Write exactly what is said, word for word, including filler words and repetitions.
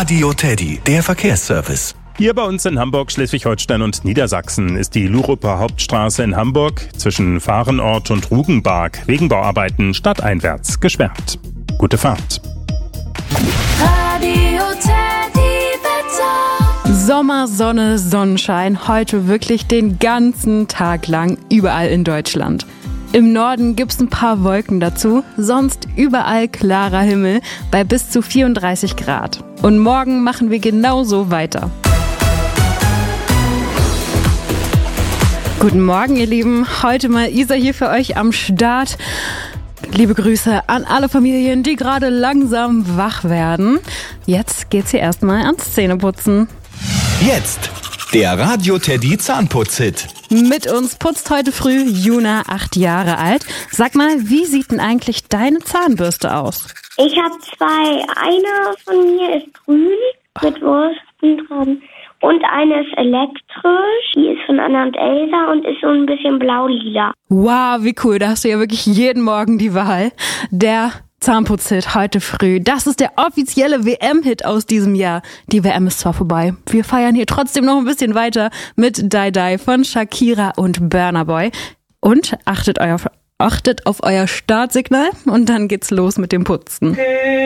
Radio Teddy, der Verkehrsservice. Hier bei uns in Hamburg, Schleswig-Holstein und Niedersachsen ist die Luruper Hauptstraße in Hamburg zwischen Fahrenort und Rugenbark wegen Bauarbeiten stadteinwärts gesperrt. Gute Fahrt. Radio Teddy Wetter. Sommer, Sonne, Sonnenschein. Heute wirklich den ganzen Tag lang überall in Deutschland. Im Norden gibt's ein paar Wolken dazu, sonst überall klarer Himmel bei bis zu vierunddreißig Grad. Und morgen machen wir genauso weiter. Guten Morgen, ihr Lieben. Heute mal Isa hier für euch am Start. Liebe Grüße an alle Familien, die gerade langsam wach werden. Jetzt geht's hier erstmal ans Zähneputzen. Jetzt der Radio Teddy Zahnputz-Hit. Mit uns putzt heute früh Juna, acht Jahre alt. Sag mal, wie sieht denn eigentlich deine Zahnbürste aus? Ich habe zwei. Eine von mir ist grün mit Wursten dran. Und eine ist elektrisch. Die ist von Anna und Elsa und ist so ein bisschen blau-lila. Wow, wie cool. Da hast du ja wirklich jeden Morgen die Wahl. Der Zahnputz-Hit heute früh. Das ist der offizielle W M-Hit aus diesem Jahr. Die W M ist zwar vorbei. Wir feiern hier trotzdem noch ein bisschen weiter mit Die Die von Shakira und Burna Boy. Und achtet, euer, achtet auf euer Startsignal und dann geht's los mit dem Putzen.